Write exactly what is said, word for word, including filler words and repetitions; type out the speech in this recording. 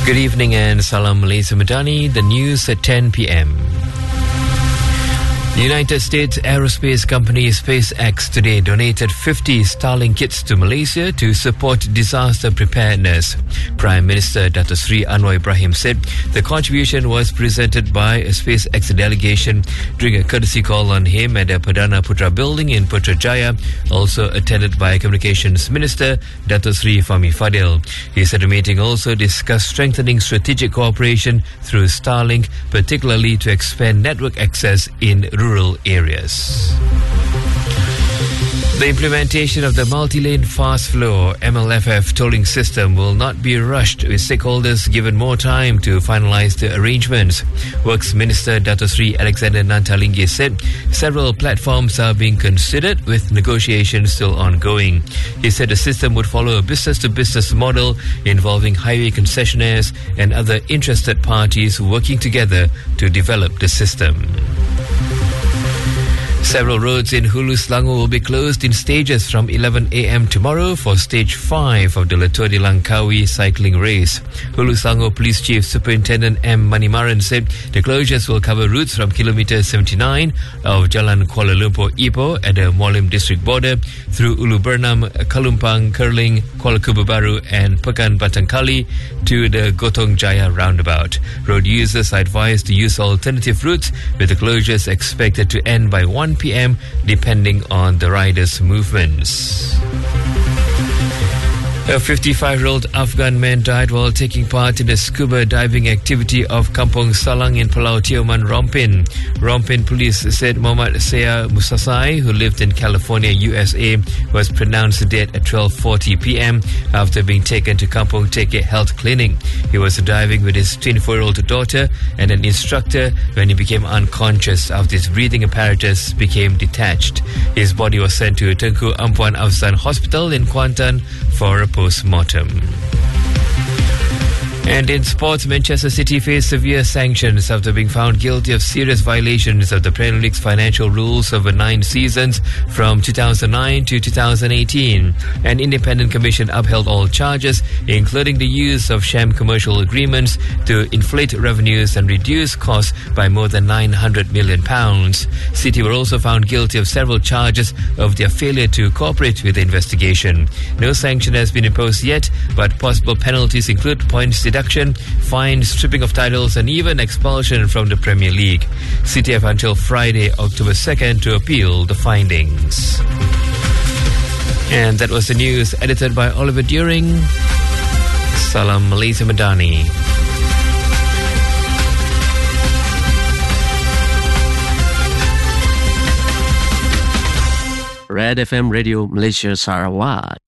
Good evening and Salam Malaysia Madani, the news at ten p.m. The United States aerospace company SpaceX today donated fifty Starlink kits to Malaysia to support disaster preparedness. Prime Minister Dato Sri Anwar Ibrahim said the contribution was presented by a SpaceX delegation during a courtesy call on him at the Perdana Putra building in Putrajaya, also attended by Communications Minister Dato Sri Fahmi Fadil. He said the meeting also discussed strengthening strategic cooperation through Starlink, particularly to expand network access in rural areas. The implementation of the multi-lane fast flow M L F F tolling system will not be rushed, with stakeholders given more time to finalise the arrangements. Works Minister Dato Sri Alexander Nantalinggi said several platforms are being considered, with negotiations still ongoing. He said the system would follow a business-to-business model involving highway concessionaires and other interested parties working together to develop the system. Several roads in Hulu Selangor will be closed in stages from eleven a.m. tomorrow for stage five of the Latour de Langkawi cycling race. Hulu Selangor Police Chief Superintendent M. Manimaran said the closures will cover routes from kilometre seventy-nine of Jalan Kuala Lumpur Ipoh at the Molim district border through Ulu Bernam, Kalumpang, Kerling, Kuala Kubu Baru and Pekan Batangkali to the Gotong Jaya roundabout. Road users are advised to use alternative routes, with the closures expected to end by one p.m. depending on the riders' movements. A fifty-five-year-old Afghan man died while taking part in the scuba diving activity of Kampung Salang in Pulau Tioman, Rompin. Rompin police said Muhammad Saya Musasai, who lived in California, U S A, was pronounced dead at twelve forty p.m. after being taken to Kampung Teke Health Clinic. He was diving with his twenty-four-year-old daughter and an instructor when he became unconscious after his breathing apparatus became detached. His body was sent to Tengku Ampuan Afzan Hospital in Kuantan for a post-mortem. And in sports, Manchester City faced severe sanctions after being found guilty of serious violations of the Premier League's financial rules over nine seasons from two thousand nine to two thousand eighteen. An independent commission upheld all charges, including the use of sham commercial agreements to inflate revenues and reduce costs by more than nine hundred million pounds. City were also found guilty of several charges of their failure to cooperate with the investigation. No sanction has been imposed yet, but possible penalties include points deduction, fines, stripping of titles and even expulsion from the Premier League. City have until Friday, October second to appeal the findings. And that was the news edited by Oliver During. Salam Malaysia Madani. Red F M Radio Malaysia Sarawak.